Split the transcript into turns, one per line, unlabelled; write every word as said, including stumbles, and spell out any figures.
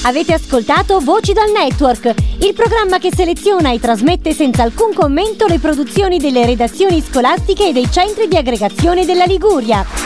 Avete ascoltato Voci dal Network, il programma che seleziona e trasmette senza alcun commento le produzioni delle redazioni scolastiche e dei centri di aggregazione della Liguria.